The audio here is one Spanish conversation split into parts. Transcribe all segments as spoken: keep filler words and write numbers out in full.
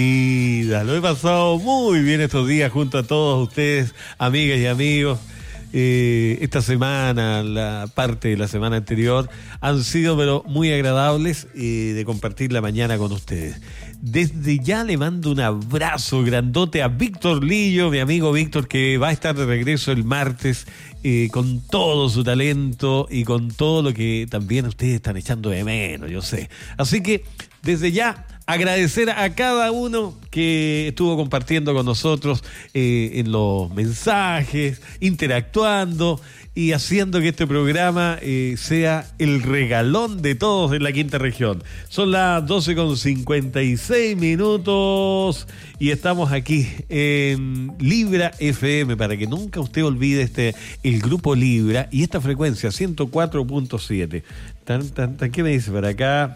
vida. Lo he pasado muy bien estos días junto a todos ustedes, amigas y amigos. Eh, esta semana, la parte de la semana anterior, han sido pero muy agradables eh, de compartir la mañana con ustedes. Desde ya le mando un abrazo grandote a Víctor Lillo, mi amigo Víctor, que va a estar de regreso el martes eh, con todo su talento y con todo lo que también ustedes están echando de menos, yo sé. Así que desde ya agradecer a cada uno que estuvo compartiendo con nosotros eh, en los mensajes, interactuando y haciendo que este programa eh, sea el regalón de todos en la quinta región. Son las doce con cincuenta y seis minutos y estamos aquí en Libra F M, para que nunca usted olvide este el grupo Libra y esta frecuencia ciento cuatro punto siete. Tan, tan, tan, ¿qué me dice para acá?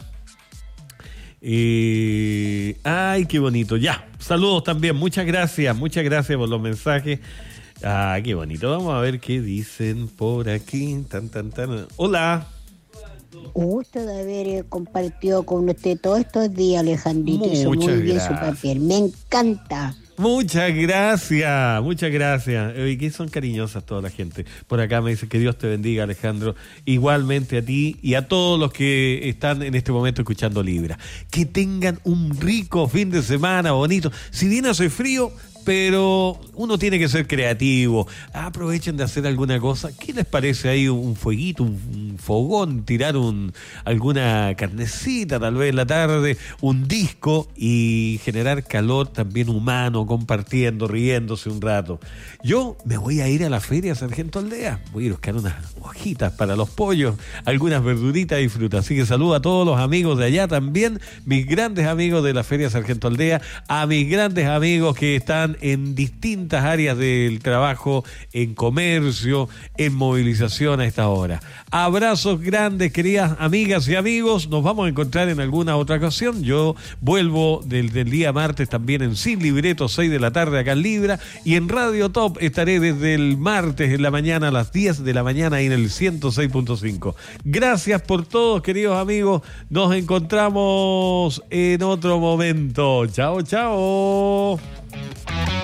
Eh, ay, qué bonito. Ya, saludos también. Muchas gracias, muchas gracias por los mensajes. Ah, qué bonito. Vamos a ver qué dicen por aquí. Tan, tan, tan. Hola. Gusto de haber compartido con usted todos estos días, Alejandrito. Hizo muy bien su papel. Me encanta. Muchas gracias, muchas gracias. Y que son cariñosas toda la gente. Por acá me dice que Dios te bendiga, Alejandro. Igualmente a ti y a todos los que están en este momento escuchando Libra. Que tengan un rico fin de semana, bonito. Si bien hace frío, pero uno tiene que ser creativo. Aprovechen de hacer alguna cosa. ¿Qué les parece ahí un fueguito, un, un fogón, tirar un alguna carnecita tal vez en la tarde, un disco y generar calor también humano, compartiendo, riéndose un rato? Yo me voy a ir a la feria Sargento Aldea. Voy a ir a buscar unas hojitas para los pollos, algunas verduritas y frutas. Así que saludo a todos los amigos de allá también, mis grandes amigos de la feria Sargento Aldea, a mis grandes amigos que están en distintas áreas del trabajo, en comercio, en movilización a esta hora. Abrazos grandes, queridas amigas y amigos. Nos vamos a encontrar en alguna otra ocasión. Yo vuelvo del, del día martes también en Sin Libreto, seis de la tarde acá en Libra, y en Radio Top estaré desde el martes en la mañana a las diez de la mañana en el ciento seis punto cinco. Gracias por todos, queridos amigos. Nos encontramos en otro momento. Chao, chao.